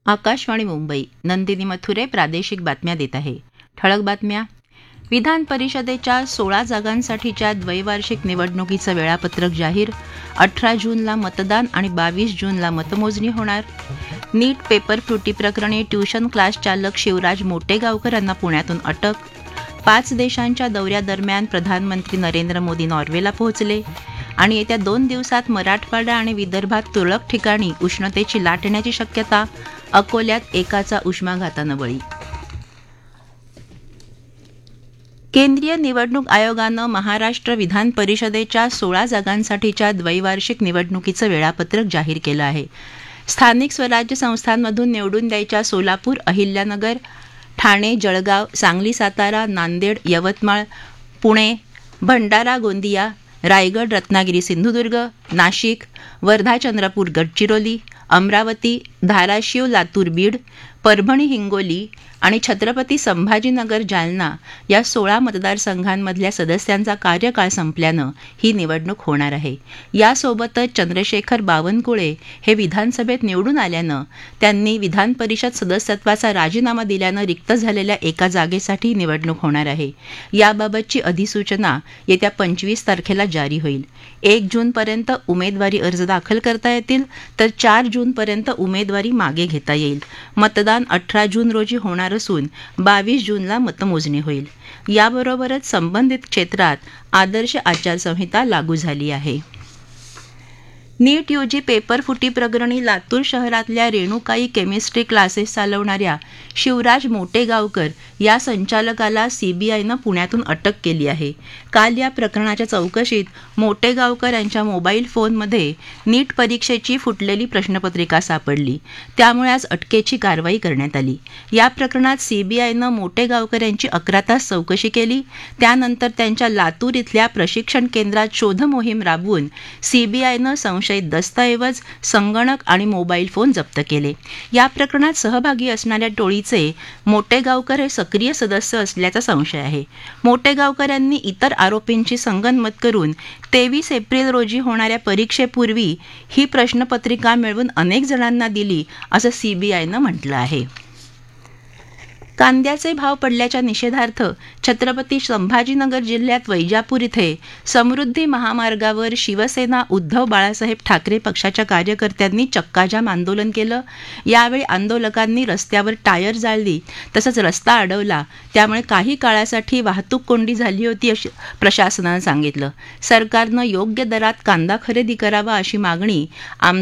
आकाशवाणी मुंबई. नंदिनी मथुरे प्रादेशिक बातम्या देत आहे. ठळक बातम्या. विधान परिषदेच्या 16 जागांसाठीच्या द्वैवार्षिक निवडणुकीचं वेळापत्रक जाहीर. 18 जूनला मतदान आणि 22 जूनला मतमोजणी होणार. नीट पेपर फुटी प्रकरणी ट्युशन क्लास चालक शिवराज मोटेगावकर यांना पुण्यातून अटक. 5 देशांच्या दौऱ्यादरम्यान प्रधानमंत्री नरेंद्र मोदी नॉर्वेला पोहोचले. आणि येत्या 2 दिवसात मराठवाडा आणि विदर्भात तुरळक ठिकाणी उष्णतेची लाट येण्याची शक्यता. अकोल्यात एकाचा उष्माघातानं बळी. केंद्रीय निवडणूक आयोगानं महाराष्ट्र विधान परिषदेच्या 16 जागांसाठीच्या द्वैवार्षिक निवडणुकीचं वेळापत्रक जाहीर केलं आहे. स्थानिक स्वराज्य संस्थांमधून निवडून द्यायच्या सोलापूर, अहिल्यानगर, ठाणे, जळगाव, सांगली, सातारा, नांदेड, यवतमाळ, पुणे, भंडारा, गोंदिया, रायगड, रत्नागिरी, सिंधुदुर्ग, नाशिक, वर्धा, चंद्रपूर, गडचिरोली, अमरावती, धाराशिव, लातूर, बीड, परभणी, हिंगोली आणि छत्रपती संभाजीनगर, जालना या 16 मतदारसंघांमधल्या सदस्यांचा कार्यकाळ संपल्यानं ही निवडणूक होणार आहे. यासोबतच चंद्रशेखर बावनकुळे हे विधानसभेत निवडून आल्यानं त्यांनी विधान परिषद सदस्यत्वाचा राजीनामा दिल्यानं रिक्त झालेल्या एका जागेसाठी निवडणूक होणार आहे. याबाबतची अधिसूचना येत्या 25 तारखेला जारी होईल. 1 जूनपर्यंत उमेदवारी अर्ज दाखल करता येतील, तर 4 जूनपर्यंत उमेदवारी मागे घेता येईल. मतदान 18 जून रोजी होणार असून 22 जूनला मतमोजणी होईल. याबरोबरच संबंधित क्षेत्रात आदर्श आचारसंहिता लागू झाली आहे. नीट यूजी पेपर फुटी प्रकरणी लातूर शहरातल्या रेणुकाई केमिस्ट्री क्लासेस चालवणाऱ्या शिवराज मोटेगावकर या संचालकाला सीबीआयनं पुण्यातून अटक केली आहे. काल या प्रकरणाच्या चौकशीत मोटेगावकर यांच्या मोबाईल फोनमध्ये नीट परीक्षेची फुटलेली प्रश्नपत्रिका सापडली. त्यामुळे आज अटकेची कारवाई करण्यात आली. या प्रकरणात सीबीआयनं मोटेगावकर यांची 11 तास चौकशी केली. त्यानंतर त्यांच्या लातूर इथल्या प्रशिक्षण केंद्रात शोध मोहीम राबवून सीबीआयनं संशयित दस्तऐवज, संगणक आणि मोबाईल फोन जप्त केले. या प्रकरणात सहभागी असणाऱ्या टोळीचे मोटेगावकर हे सक्रिय सदस्य असल्याचा संशय आहे. मोटेगावकर यांनी इतर आरोपींची संगनमत करून 23 एप्रिल रोजी होणाऱ्या परीक्षेपूर्वी ही प्रश्नपत्रिका मिळवून अनेक जणांना दिली, असं सीबीआयनं म्हटलं आहे. कांद्याचे भाव पडल्याच्या निषेधार्थ छत्रपती संभाजीनगर जिल्ह्यात वैजापूर इथे समृद्धी महामार्गावर शिवसेना उद्धव बाळासाहेब ठाकरे पक्षाच्या कार्यकर्त्यांनी चक्काजाम आंदोलन केलं. यावेळी आंदोलकांनी रस्त्यावर टायर जाळली, तसंच रस्ता अडवला. त्यामुळे काही काळासाठी वाहतूक कोंडी झाली होती, अशी प्रशासनानं सांगितलं. सरकारनं योग्य दरात कांदा खरेदी करावा अशी मागणी